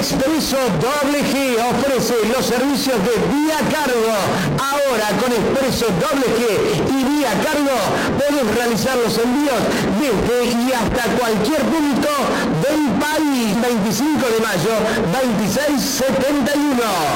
Expreso Doble G ofrece los servicios de vía cargo. Ahora con Expreso Doble G y vía cargo podés realizar los envíos desde y hasta cualquier punto del país. 25 de mayo, 2671.